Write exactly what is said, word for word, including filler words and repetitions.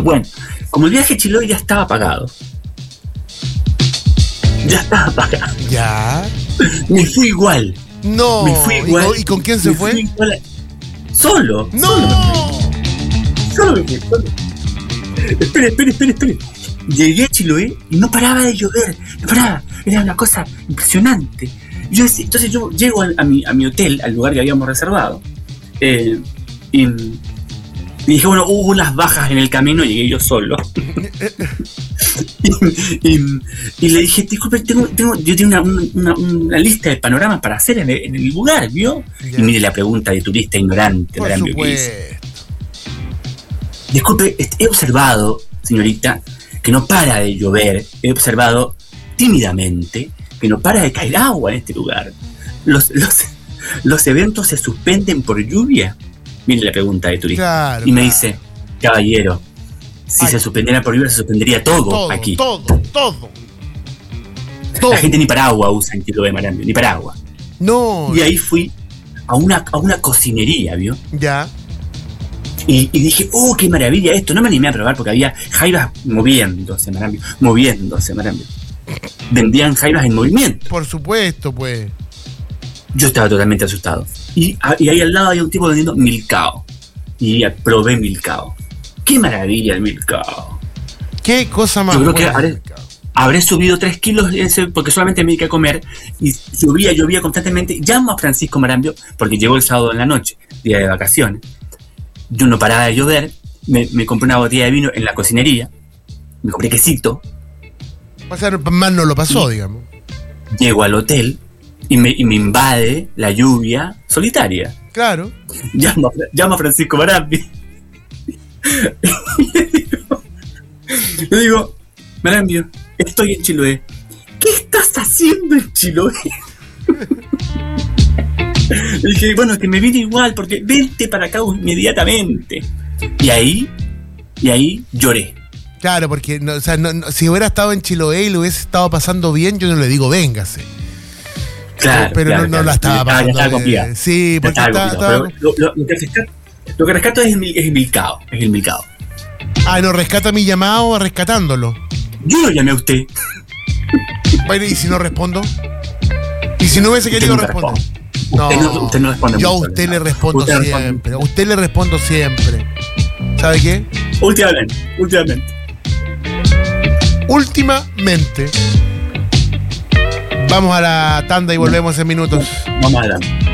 Bueno, como el viaje a Chiloé ya estaba pagado. Ya estaba pagado. Ya. Me fui igual. No. Me fui igual. ¿Y con, ¿y con quién se me fue? Fui igual a... Solo. ¡No! Solo me fui. Solo me fui. Solo. Espere, espere, espere, espere. Llegué a Chiloé y no paraba de llover. No paraba. Era una cosa impresionante. Yo, entonces yo llego a, a, mi, a mi hotel, al lugar que habíamos reservado. Eh, y, y dije, bueno, hubo unas bajas en el camino, llegué yo solo. y, y, y le dije, disculpe, tengo, tengo, yo tengo una, una, una lista de panoramas para hacer en el, en el lugar, ¿vio? Ya. Y mire la pregunta de turista ignorante. Por supuesto. Que hice. Disculpe, he observado, señorita, que no para de llover. He observado tímidamente que no para de caer agua en este lugar. Los, los, los eventos se suspenden por lluvia. Mire la pregunta de turista. Claro, y me claro. dice, caballero, si Ay. se suspendiera por lluvia, se suspendería todo, todo aquí. Todo, todo, todo. La gente ni paraguas usa en Chiloé, Marambio, ni paraguas. No. Y ahí fui a una, a una cocinería, ¿vio? Ya. Y, y dije, oh, qué maravilla esto. No me animé a probar porque había jaivas moviéndose, Marambio. Moviéndose, Marambio. Vendían jaivas en movimiento. Por supuesto, pues. Yo estaba totalmente asustado. Y, y ahí al lado había un tipo vendiendo milcao. Y probé milcao. ¡Qué maravilla el milcao! ¡Qué cosa más! Yo creo que habré, habré subido tres kilos ese, porque solamente me dediqué a comer. Y llovía, llovía constantemente. Llamo a Francisco Marambio, porque llegó el sábado en la noche, día de vacaciones. Yo no paraba de llover. Me, me compré una botella de vino en la cocinería. Me compré quesito. O sea, más no lo pasó, y digamos. Llego al hotel y me, y me invade la lluvia solitaria. Claro. Llamo, llamo a Francisco Marambio. Le digo, Marambio, estoy en Chiloé. ¿Qué estás haciendo en Chiloé? Le dije, bueno, que me vine igual, porque vente para acá inmediatamente. Y ahí, y ahí lloré. Claro, porque no, o sea, no, no, si hubiera estado en Chiloé y lo hubiese estado pasando bien, yo no le digo véngase. Claro, pero claro, no, no claro. la estaba pasando estaba bien. complicado. Sí, porque estaba está, está... Lo, lo, lo, que rescato, lo que rescato es el, es el milcao, es el milcao. Ah, no rescata mi llamado rescatándolo. Yo lo llamé a usted. Bueno, ¿y si no respondo? ¿Y si no hubiese querido responder? No, usted no, usted no responde. Yo a usted le respondo usted siempre. A usted le respondo siempre. ¿Sabe qué? Últimamente, últimamente. Últimamente. Vamos a la tanda y volvemos en minutos. Vamos adelante.